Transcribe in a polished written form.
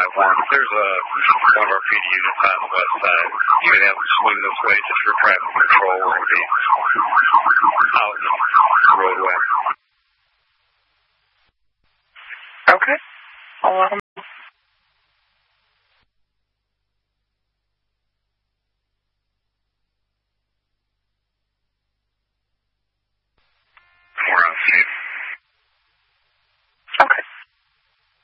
There's one of our PD units on the west side. You can have them swing this way just for traffic control. We'll be out in the roadway. Okay. I'll let them